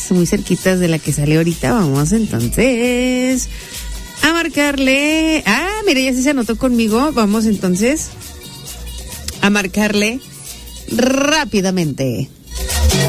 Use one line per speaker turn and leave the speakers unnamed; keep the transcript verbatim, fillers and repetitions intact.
muy cerquitas de la que sale ahorita. Vamos entonces a marcarle. Ah, mira, ya sí se anotó conmigo. Vamos entonces a marcarle rápidamente.